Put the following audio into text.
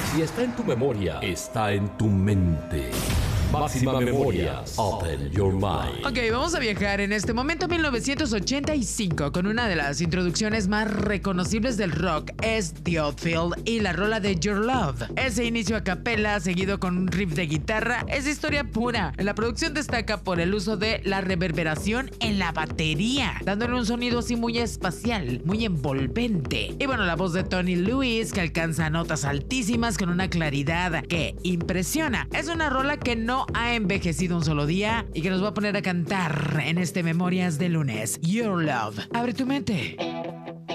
Si está en tu memoria, está en tu mente. Máxima Memorias. Open your mind. Ok, vamos a viajar en este momento a 1985 con una de las introducciones más reconocibles del rock. Es The Outfield y la rola de Your Love. Ese inicio a capela seguido con un riff de guitarra es historia pura. La producción destaca por el uso de la reverberación en la batería, dándole un sonido así muy espacial, muy envolvente. Y bueno, la voz de Tony Lewis que alcanza notas altísimas con una claridad que impresiona. Es una rola que no ha envejecido un solo día y que nos va a poner a cantar en este Memorias de lunes. Your Love. Abre tu mente.